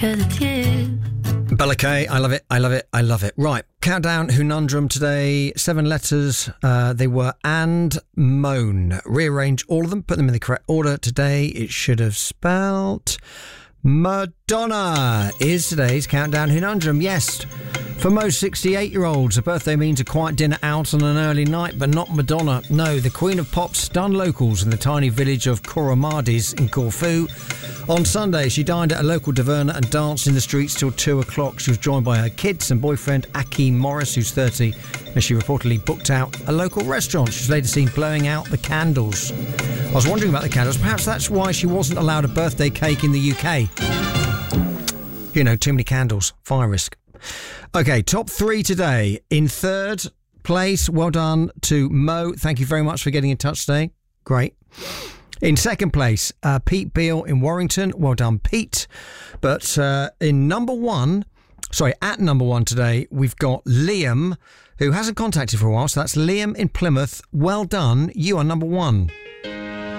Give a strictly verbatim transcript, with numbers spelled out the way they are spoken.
Bella Kay, I love it, I love it, I love it. Right, countdown Hoonundrum today. Seven letters. Uh, they were and moan. Rearrange all of them, put them in the correct order. Today it should have spelt Madonna is today's countdown Hoonundrum. Yes, for most sixty-eight-year-olds, a birthday means a quiet dinner out on an early night, but not Madonna. No, the Queen of Pop stunned locals in the tiny village of Coromadis in Corfu. On Sunday, she dined at a local taverna and danced in the streets till two o'clock. She was joined by her kids and boyfriend, Akeem Morris, who's thirty, as she reportedly booked out a local restaurant. She was later seen blowing out the candles. I was wondering about the candles. Perhaps that's why she wasn't allowed a birthday cake in the U K. You know, too many candles. Fire risk. OK, top three today. In third place, well done to Mo. Thank you very much for getting in touch today. Great. In second place, uh, Pete Beale in Warrington. Well done, Pete. But uh, in number one, sorry, at number one today, we've got Liam, who hasn't contacted for a while. So that's Liam in Plymouth. Well done. You are number one.